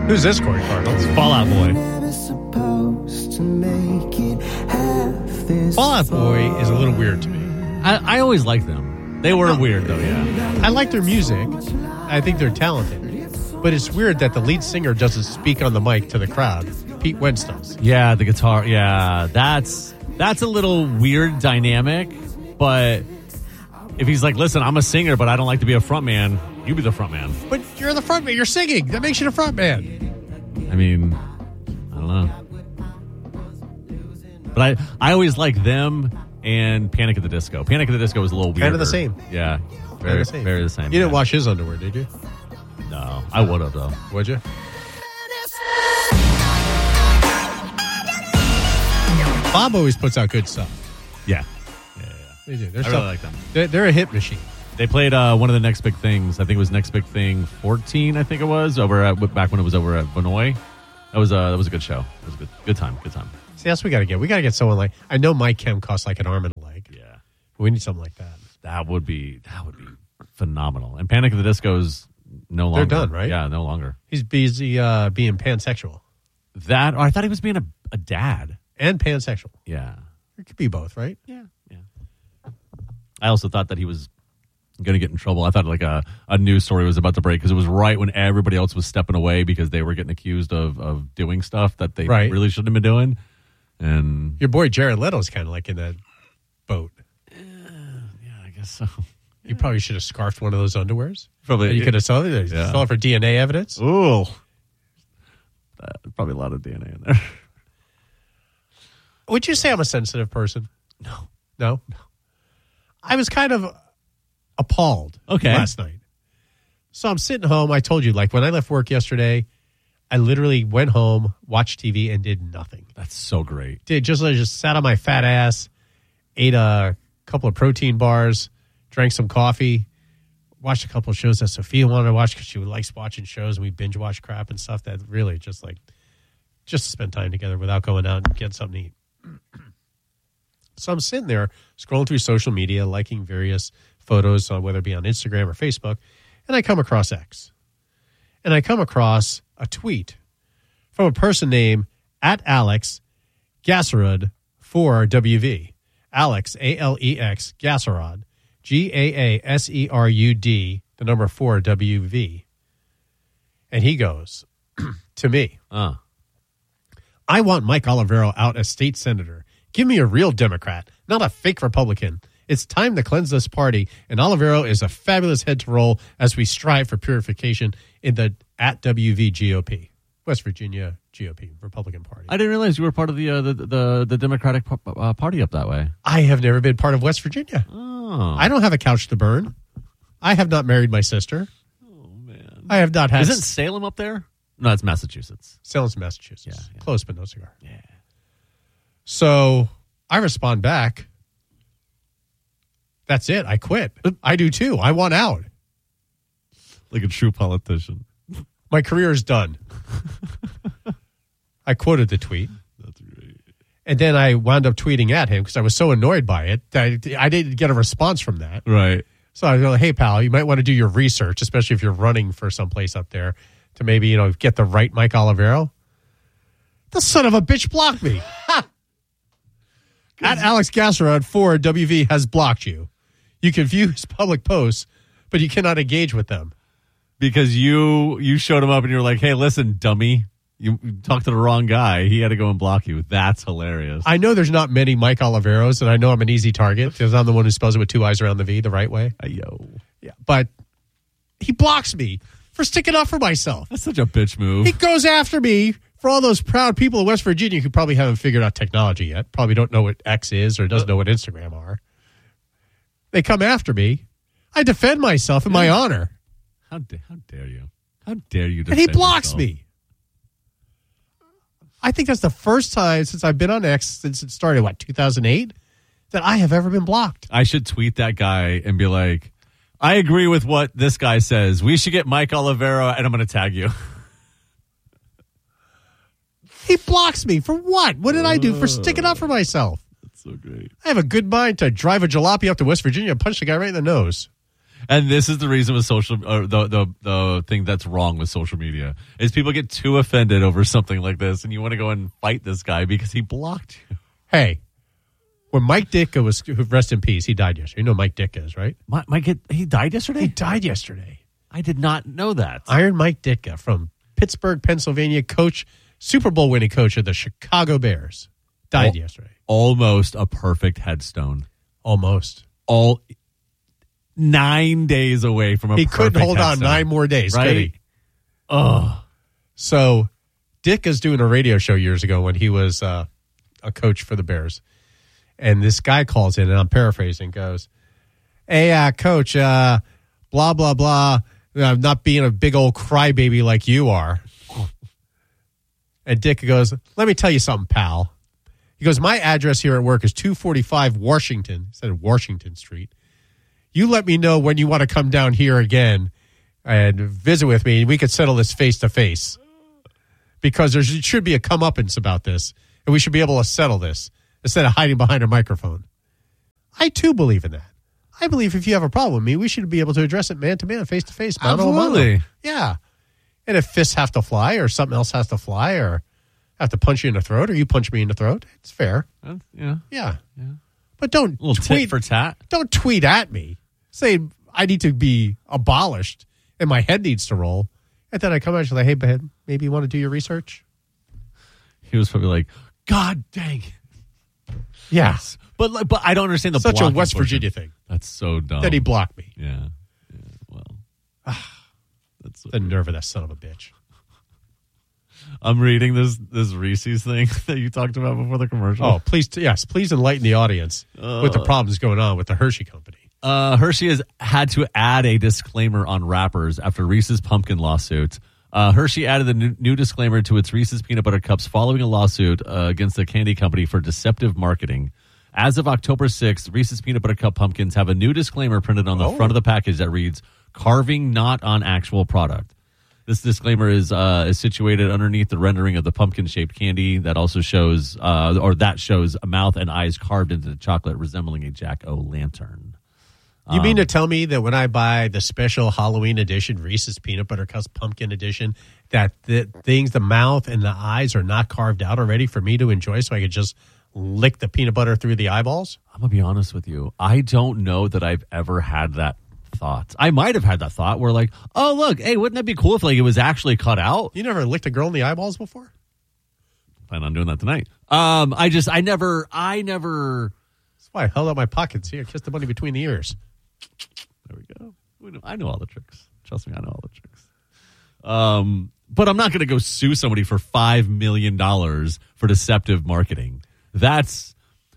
Who's this, Corey Cardinals? Fall Out Boy. Fall Out Boy is a little weird to me. I always liked them. They were weird, though, yeah. I like their music. I think they're talented. But it's weird that the lead singer doesn't speak on the mic to the crowd. Pete Wentz does. Yeah, the guitar. Yeah, that's a little weird dynamic. But if he's like, listen, I'm a singer, but I don't like to be a front man, you be the front man. But you're the front man. You're singing. That makes you the front man. I mean, I don't know. But I always like them and Panic at the Disco. Panic at the Disco was a little weird. Kind of the same. Yeah. Very the same. You didn't wash his underwear, did you? No. I would have, though. Would you? Bob always puts out good stuff. Yeah. They do. I really like them. They're a hit machine. They played one of the Next Big Things. I think it was Next Big Thing 14, I think it was, back when it was over at Vinoy. That was a good show. It was a good time. See, that's what we got to get. We got to get someone like, I know Mike Kemp costs like an arm and a leg. Yeah. We need something like that. That would be phenomenal. And Panic at the Disco is no longer. They're done, right? Yeah, no longer. He's busy being pansexual. I thought he was being a dad. And pansexual. Yeah. It could be both, right? Yeah. I also thought that he was going to get in trouble. I thought like a news story was about to break because it was right when everybody else was stepping away because they were getting accused of doing stuff that they really shouldn't have been doing. And your boy Jared Leto's kind of like in that boat. Yeah, I guess so. You probably should have scarfed one of those underwears. Probably. You could have sold it. Sell it for DNA evidence. Ooh. Probably a lot of DNA in there. Would you say I'm a sensitive person? No? I was kind of appalled last night. So I'm sitting home. I told you, like when I left work yesterday, I literally went home, watched TV, and did nothing. That's so great. I just sat on my fat ass, ate a couple of protein bars, drank some coffee, watched a couple of shows that Sophia wanted to watch because she likes watching shows, and we binge watch crap and stuff that really just to spend time together without going out and getting something to eat. So I'm sitting there scrolling through social media, liking various photos, whether it be on Instagram or Facebook, and I come across X. And I come across a tweet from a person named @Alex Gassarud for WV. Alex, ALEX, Gassarud, GAASERUD, the number 4 WV. And he goes to me, I want Mike Olivero out as state senator. Give me a real Democrat, not a fake Republican. It's time to cleanse this party, and Olivero is a fabulous head to roll as we strive for purification in the @WV GOP, West Virginia GOP, Republican Party. I didn't realize you were part of the Democratic Party up that way. I have never been part of West Virginia. Oh. I don't have a couch to burn. I have not married my sister. Oh, man. I have not had... Isn't Salem up there? No, it's Massachusetts. Salem's Massachusetts. Yeah. Close, but no cigar. Yeah. So I respond back. That's it. I quit. I do too. I want out. Like a true politician. My career is done. I quoted the tweet. That's great. And then I wound up tweeting at him because I was so annoyed by it that I didn't get a response from that. Right. So I go, hey, pal, you might want to do your research, especially if you're running for someplace up there to maybe, get the right Mike Olivero. The son of a bitch blocked me. @Alex Gassarud for WV has blocked you. You can view his public posts, but you cannot engage with them. Because you showed him up and you were like, hey, listen, dummy. You talked to the wrong guy. He had to go and block you. That's hilarious. I know there's not many Mike Oliveros, and I know I'm an easy target because I'm the one who spells it with 2 I's around the V the right way. Yo. Yeah, but he blocks me for sticking up for myself. That's such a bitch move. He goes after me for all those proud people in West Virginia who probably haven't figured out technology yet, probably don't know what X is or doesn't know what Instagram are. They come after me. I defend myself in my honor. How dare you? How dare you And defend he blocks yourself? me. I think that's the first time since I've been on X, since it started, 2008, that I have ever been blocked. I should tweet that guy and be like, I agree with what this guy says. We should get Mike Olivero, and I'm going to tag you. He blocks me for what? What did I do for sticking up for myself? That's so great. I have a good mind to drive a jalopy up to West Virginia and punch the guy right in the nose. And this is the reason with social, or the thing that's wrong with social media is people get too offended over something like this, and you want to go and fight this guy because he blocked you. Hey, when Mike Ditka was, rest in peace, he died yesterday. You know who Mike Ditka is, right? He died yesterday? He died yesterday. I did not know that. Iron Mike Ditka from Pittsburgh, Pennsylvania, coach, Super Bowl winning coach of the Chicago Bears, died yesterday. Almost a perfect headstone. Almost. 9 days away from a perfect headstone. He couldn't hold on 9 more days, right? Could he? Oh. So Ditka's doing a radio show years ago when he was a coach for the Bears. And this guy calls in, and I'm paraphrasing, goes, hey, coach, blah, blah, blah. I'm not being a big old crybaby like you are. And Dick goes, let me tell you something, pal. He goes, my address here at work is 245 Washington, instead of Washington Street. You let me know when you want to come down here again and visit with me, and we could settle this face-to-face. Because there should be a comeuppance about this, and we should be able to settle this instead of hiding behind a microphone. I, too, believe in that. I believe if you have a problem with me, we should be able to address it man-to-man, face-to-face. Absolutely. Yeah. And if fists have to fly or something else has to fly or I have to punch you in the throat or you punch me in the throat, it's fair. Yeah. But don't tweet tit for tat. Don't tweet at me saying I need to be abolished and my head needs to roll. And then I come out and say, hey, Ben, maybe you want to do your research? He was probably like, God dang. Yes. But I don't understand the such a West Virginia thing. That's so dumb. That he blocked me. Yeah. Well. That's the nerve of that son of a bitch. I'm reading this Reese's thing that you talked about before the commercial. Oh, please enlighten the audience with the problems going on with the Hershey company. Hershey has had to add a disclaimer on wrappers after Reese's Pumpkin lawsuit. Hershey added a new disclaimer to its Reese's Peanut Butter Cups following a lawsuit against the candy company for deceptive marketing. As of October 6th, Reese's Peanut Butter Cup Pumpkins have a new disclaimer printed on the front of the package that reads, carving not on actual product. This disclaimer is situated underneath the rendering of the pumpkin-shaped candy that also shows, shows a mouth and eyes carved into the chocolate resembling a jack-o'-lantern. You mean to tell me that when I buy the special Halloween edition, Reese's Peanut Butter Cups Pumpkin Edition, that the mouth and the eyes are not carved out already for me to enjoy so I could just lick the peanut butter through the eyeballs? I'm going to be honest with you. I don't know that I've ever had that thought. I might have had that thought where like, oh, look, hey, wouldn't that be cool if like it was actually cut out? You never licked a girl in the eyeballs before? Plan on doing that tonight. I never. That's why I held out my pockets here, kissed the bunny between the ears. There we go. I know all the tricks. Trust me, I know all the tricks. But I'm not going to go sue somebody for $5 million for deceptive marketing. That's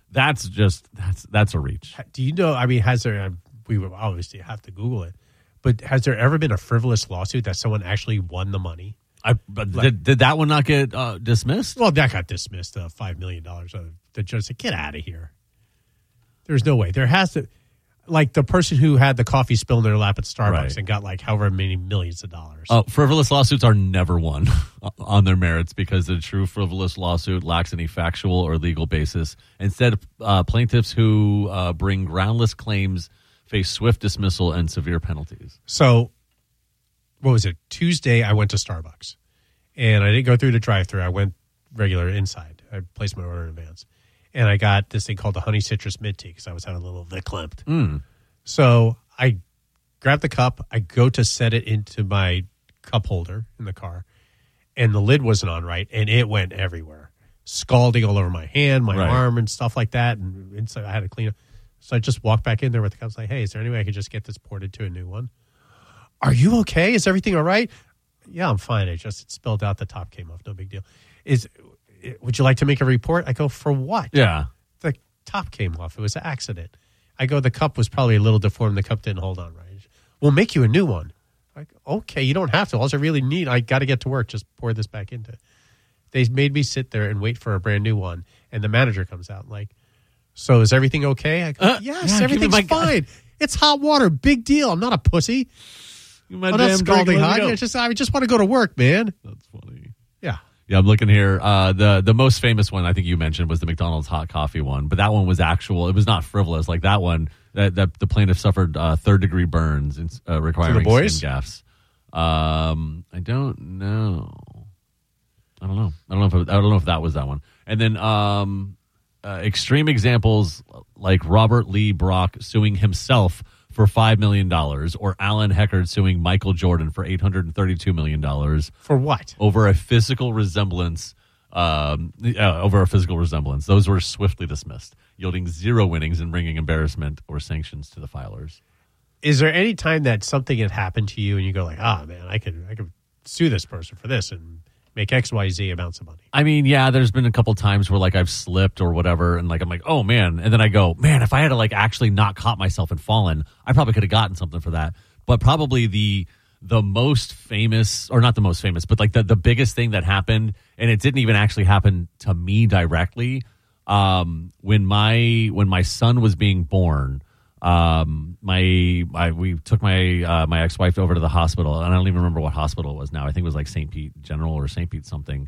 a reach. Do you know? I mean, has there? We would obviously have to Google it, but has there ever been a frivolous lawsuit that someone actually won the money? Did that one not get dismissed? Well, that got dismissed. $5 million. The judge said, "Get out of here." There's no way. There has to. Like the person who had the coffee spill in their lap at Starbucks and got like however many millions of dollars. Frivolous lawsuits are never won on their merits because the true frivolous lawsuit lacks any factual or legal basis. Instead, plaintiffs who bring groundless claims face swift dismissal and severe penalties. So, what was it? Tuesday, I went to Starbucks. And I didn't go through the drive-thru. I went regular inside. I placed my order in advance. And I got this thing called the honey citrus mint tea because I was having a little verklempt. So I grabbed the cup. I go to set it into my cup holder in the car. And the lid wasn't on right. And it went everywhere. Scalding all over my hand, my arm, and stuff like that. And inside, I had to clean it. So I just walked back in there with the cup. I was like, hey, is there any way I could just get this poured into a new one? Are you okay? Is everything all right? Yeah, I'm fine. It spilled out. The top came off. No big deal. Would you like to make a report? I go, for what? Yeah. The top came off. It was an accident. I go, the cup was probably a little deformed. The cup didn't hold on right. We'll make you a new one. I go, okay, you don't have to. All I really need, I got to get to work. Just pour this back into it. They made me sit there and wait for a brand new one. And the manager comes out like, so is everything okay? I go, yes, everything's fine. It's hot water. Big deal. I'm not a pussy. I'm not scalding hot. I just want to go to work, man. That's funny. Yeah. Yeah, I'm looking here. The most famous one I think you mentioned was the McDonald's hot coffee one, but that one was actual. It was not frivolous. Like that one, that the plaintiff suffered third-degree burns requiring skin gaffs. I don't know. I don't know if that was that one. And then extreme examples like Robert Lee Brock suing himself for $5 million, or Alan Heckard suing Michael Jordan for $832 million. For what? Over a physical resemblance. Those were swiftly dismissed, yielding 0 winnings and bringing embarrassment or sanctions to the filers. Is there any time that something had happened to you and you go like, man, I could sue this person for this and make XYZ amounts of money? I mean, yeah, there's been a couple times where like I've slipped or whatever, and like I'm like, oh man, and then I go, man, if I had to like actually not caught myself and fallen, I probably could have gotten something for that. But probably the most famous, or not the most famous, but like the biggest thing that happened, and it didn't even actually happen to me directly. When my son was being born, we took my ex-wife over to the hospital, and I don't even remember what hospital it was now. I think it was like St. Pete General or St. Pete something.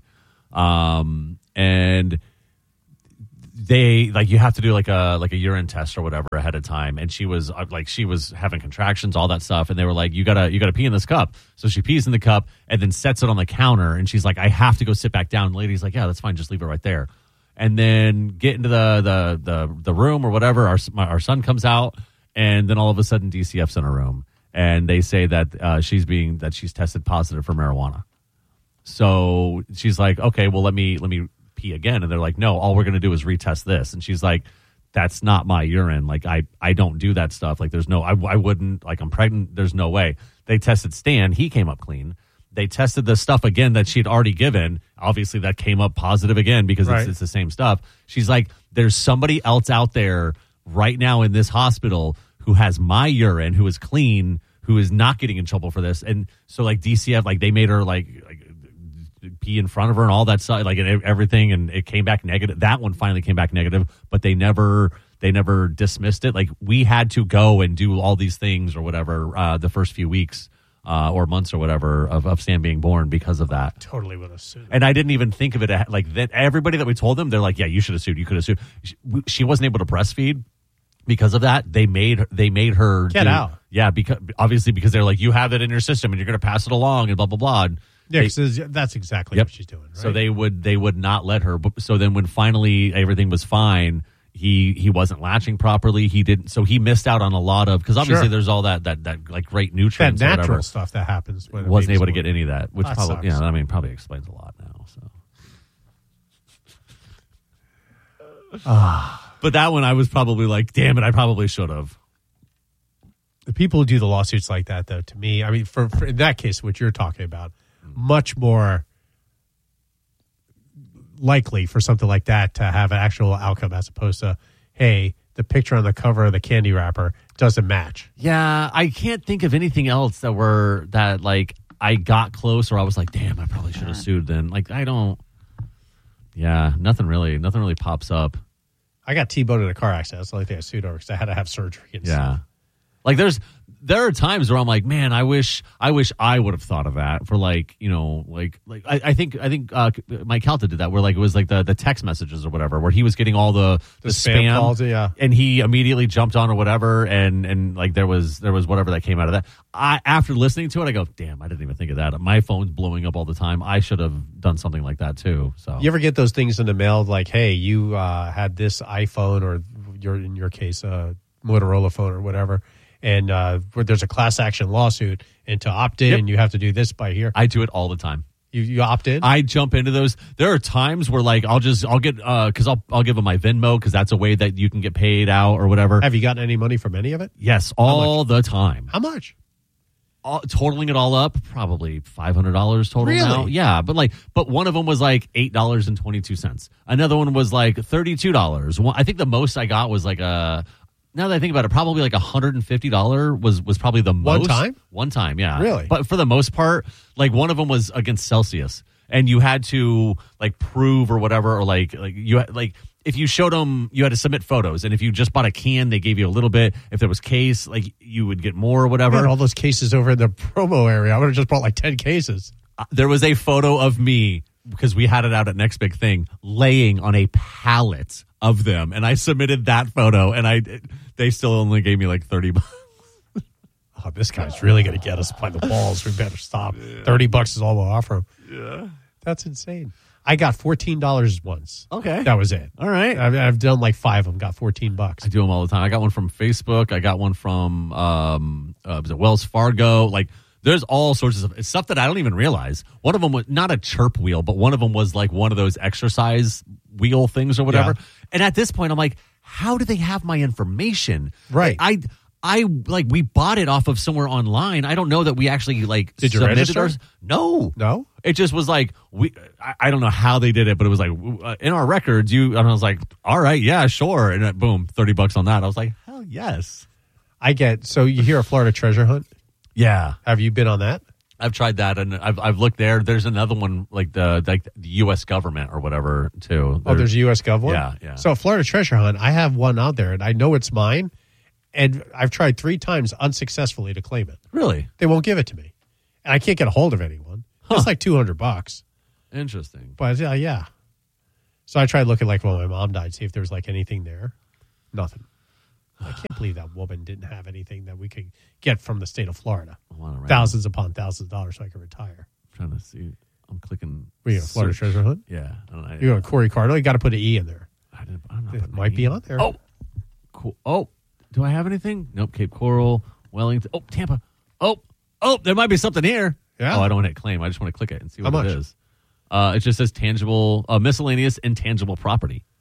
And they like, you have to do like a urine test or whatever ahead of time. And she was having contractions, all that stuff. And they were like, you gotta pee in this cup. So she pees in the cup and then sets it on the counter. And she's like, I have to go sit back down. And the lady's like, yeah, that's fine. Just leave it right there. And then get into the room or whatever. Our son comes out, and then all of a sudden DCF's in her room, and they say that she's tested positive for marijuana. So she's like, okay, well let me pee again. And they're like, no, all we're gonna do is retest this. And she's like, that's not my urine. Like I don't do that stuff. Like there's no, I wouldn't, like I'm pregnant. There's no way. They tested Stan. He came up clean. They tested the stuff again that she'd already given. Obviously, that came up positive again because it's the same stuff. She's like, there's somebody else out there right now in this hospital who has my urine, who is clean, who is not getting in trouble for this. And so, like, DCF, like, they made her, like pee in front of her and all that stuff, like, and everything, and it came back negative. That one finally came back negative, but they never dismissed it. Like, we had to go and do all these things or whatever the first few weeks. Or months or whatever of Stan being born because of that. Totally would have sued. And I didn't even think of it like that. Everybody that we told them, they're like, yeah, you should have sued. You could have sued. She wasn't able to breastfeed because of that. They made her get out. Yeah, because they're like, you have it in your system and you're going to pass it along and blah, blah, blah. And yeah, that's exactly what she's doing. Right? So they would not let her. So then when finally everything was fine, he wasn't latching properly. He didn't, so he missed out on a lot of, because obviously there's all that like great nutrients, that natural or whatever stuff that happens. When wasn't able to get any of that, which that probably sucks. Probably explains a lot now. So, but that one I was probably like, damn it, I probably should have. The people who do the lawsuits like that, though, to me, I mean, for in that case, what you're talking about, much more likely for something like that to have an actual outcome as opposed to, hey, the picture on the cover of the candy wrapper doesn't match. Yeah, I can't think of anything else that like I got close or I was like, damn, I probably should have sued then. Like nothing really pops up. I got T-boned in a car accident. That's the only thing I sued over because I had to have surgery. And stuff. Like there are times where I'm like, man, I wish I would have thought of that for like, you know, like I think Mike Calta did that where like it was like the text messages or whatever where he was getting all the spam calls, yeah, and he immediately jumped on or whatever and like there was whatever that came out of that. After listening to it, I go, damn, I didn't even think of that. My phone's blowing up all the time. I should have done something like that too. So you ever get those things in the mail like, hey, you had this iPhone or in your case Motorola phone or whatever, and where there's a class action lawsuit, and to opt in, you have to do this by here. I do it all the time. You opt in? I jump into those. There are times where like I'll get because I'll give them my Venmo because that's a way that you can get paid out or whatever. Have you gotten any money from any of it? Yes, all the time. How much? Totaling it all up, probably $500 total really? Now. Yeah, but one of them was like $8.22. Another one was like $32. I think the most I got was like now that I think about it, probably like $150 was probably the most. One time, yeah. Really? But for the most part, like one of them was against Celsius, and you had to like prove or whatever, or like you like if you showed them, you had to submit photos, and if you just bought a can, they gave you a little bit. If there was case, like you would get more or whatever. Man, all those cases over in the promo area, I would have just bought like 10 cases. There was a photo of me because we had it out at Next Big Thing, laying on a pallet of them, and I submitted that photo, and they still only gave me like $30. Oh, this guy's really going to get us by the balls. We better stop. Yeah. $30 is all we'll offer him. Yeah. That's insane. I got $14 once. Okay. That was it. All right. I've done like 5 of them, got $14. I do them all the time. I got one from Facebook. I got one from was it Wells Fargo. Like, there's all sorts of stuff that I don't even realize. One of them was not a chirp wheel, but one of them was like one of those exercise wheel things or whatever. Yeah. And at this point, I'm like, how do they have my information? Right. I like, we bought it off of somewhere online. I don't know that we actually like did you register? No. It just was like I don't know how they did it, but it was like in our records. And I was like, all right, yeah, sure, and then, boom, $30 on that. I was like, hell yes. So you hear a Florida treasure hunt? Yeah. Have you been on that? I've tried that, and I've looked there. There's another one like the U.S. government or whatever too. There's a U.S. gov one? Yeah. So Florida treasure hunt, I have one out there, and I know it's mine. And I've tried 3 times unsuccessfully to claim it. Really? They won't give it to me. And I can't get a hold of anyone. It's like $200. Interesting. But yeah. So I tried looking like when my mom died, see if there was like anything there. Nothing. I can't believe that woman didn't have anything that we could get from the state of Florida. Thousands upon thousands of dollars so I could retire. I'm trying to see. I'm clicking. Were you a Florida treasure hunt? Yeah. You go Corey Cardinal, you got to put an E in there. I'm not it might be on there. Oh, cool. Oh. Do I have anything? Nope. Cape Coral, Wellington. Oh, Tampa. Oh, there might be something here. Yeah. Oh, I don't want to claim. I just want to click it and see what How it much? is. It just says tangible, miscellaneous intangible property.